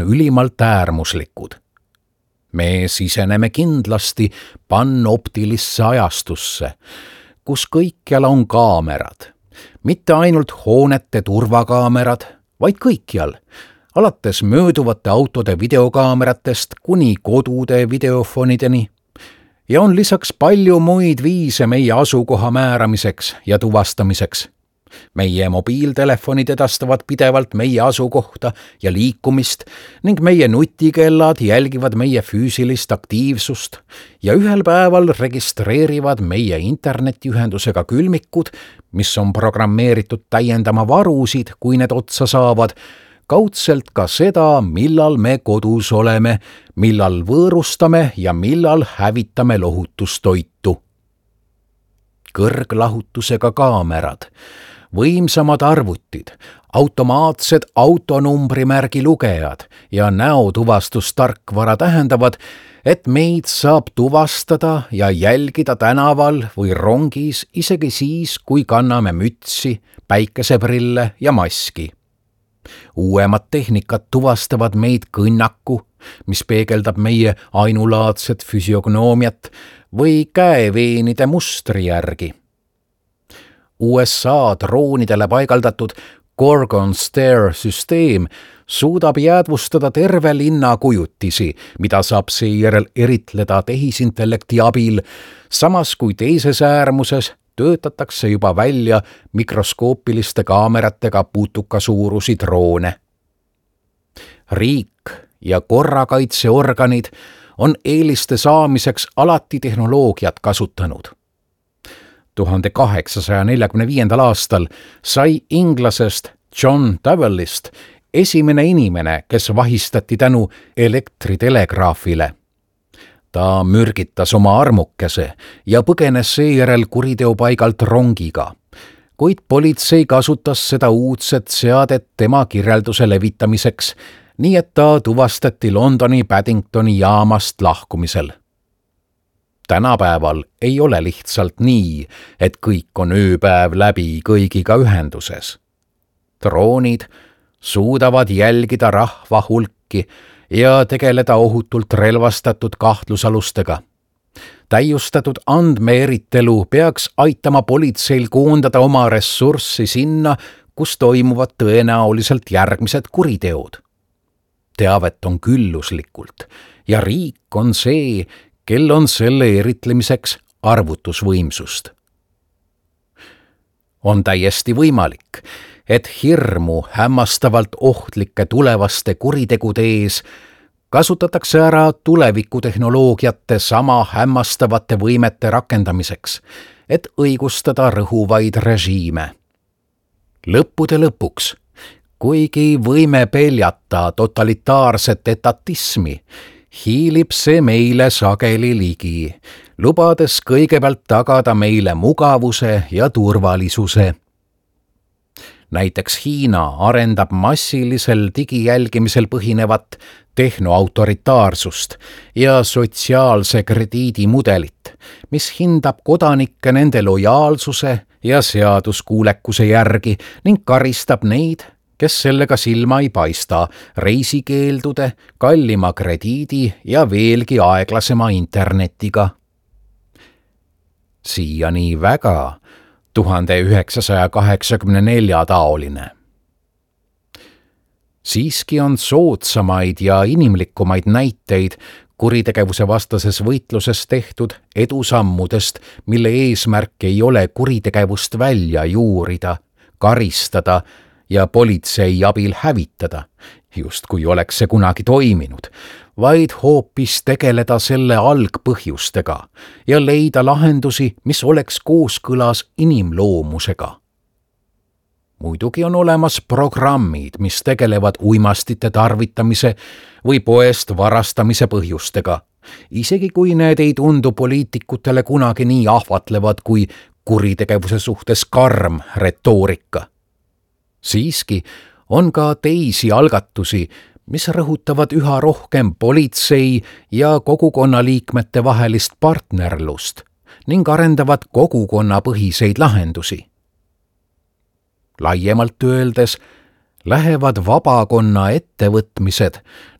ülimalt äärmuslikud. Me siseneme kindlasti panoptilisse ajastusse, kus kõikjal on kaamerad. Mitte ainult hoonete turvakaamerad, vaid kõikjal, alates mööduvate autode videokaameratest kuni kodude videofonideni. Ja on lisaks palju muid viise meie asukoha määramiseks ja tuvastamiseks. Meie mobiiltelefonid edastavad pidevalt meie asukohta ja liikumist ning meie nutikellad jälgivad meie füüsilist aktiivsust ja ühel päeval registreerivad meie internetiühendusega külmikud, mis on programmeeritud täiendama varusid, kui need otsa saavad, kaudselt ka seda, millal me kodus oleme, millal võõrustame ja millal hävitame lohutustoitu. Kõrglahutusega kaamerad, võimsamad arvutid, automaatsed autonumbrimärgi lugejad ja näotuvastustarkvara tähendavad, et meid saab tuvastada ja jälgida tänaval või rongis isegi siis, kui kanname mütsi, päikeseprille ja maski. Uuemad tehnikad tuvastavad meid kõnnaku, mis peegeldab meie ainulaadset füsiognoomiat või käeveenide mustri järgi. USA droonidele paigaldatud Gorgon Stair süsteem suudab jäädvustada terve linna kujutisi, mida saab seejärel eritleda tehisintellekti abil, samas kui teises äärmuses töötatakse juba välja mikroskoopiliste kaameratega putukasuurusi droone. Riik ja korrakaitseorganid on eeliste saamiseks alati tehnoloogiat kasutanud. 1845. aastal sai inglasest John Davellist esimene inimene, kes vahistati tänu elektritelegraafile. Ta mürgitas oma armukese ja põgenes seejärel kuriteopaigalt rongiga, kuid politsei kasutas seda uudset seadet tema kirjelduse levitamiseks, nii et ta tuvastati Londoni Paddingtoni jaamast lahkumisel. Tänapäeval ei ole lihtsalt nii, et kõik on ööpäev läbi kõigiga ühenduses. Droonid suudavad jälgida rahva hulki ja tegeleda ohutult relvastatud kahtlusalustega. Täiustatud andmeeritelu peaks aitama politseil koondada oma ressurssi sinna, kus toimuvad tõenäoliselt järgmised kuriteod. Teavet on külluslikult ja riik on see, kel on selle eritlemiseks arvutusvõimsust. On täiesti võimalik, et hirmu hämmastavalt ohtlike tulevaste kuritegude ees kasutatakse ära tulevikutehnoloogiate sama hämmastavate võimete rakendamiseks, et õigustada rõhuvaid režiime. Lõppude lõpuks, kuigi võime peljata totalitaarset etatismi, hiilib see meile sageli ligi, lubades kõigepealt tagada meile mugavuse ja turvalisuse. Näiteks Hiina arendab massilisel digijälgimisel põhinevat tehnoautoritaarsust ja sotsiaalse krediidi mudelit, mis hindab kodanikke nende lojaalsuse ja seaduskuulekuse järgi ning karistab neid, kes sellega silma ei paista, reisikeeldude, kallima krediidi ja veelgi aeglasema internetiga. Siiani väga 1984 taoline. Siiski on soodsamaid ja inimlikumaid näiteid kuritegevuse vastases võitluses tehtud edusammudest, mille eesmärk ei ole kuritegevust välja juurida, karistada ja politsei abil hävitada, justkui oleks see kunagi toiminud, vaid hoopis tegeleda selle algpõhjustega ja leida lahendusi, mis oleks kooskõlas inimloomusega. Muidugi on olemas programmid, mis tegelevad uimastite tarvitamise või poest varastamise põhjustega, isegi kui need ei tundu poliitikutele kunagi nii ahvatlevad kui kuritegevuse suhtes karm retoorika. Siiski on ka teisi algatusi, mis rõhutavad üha rohkem politsei ja kogukonnaliikmete vahelist partnerlust ning arendavad kogukonnapõhiseid lahendusi. Laiemalt öeldes lähevad vabakonna ettevõtmised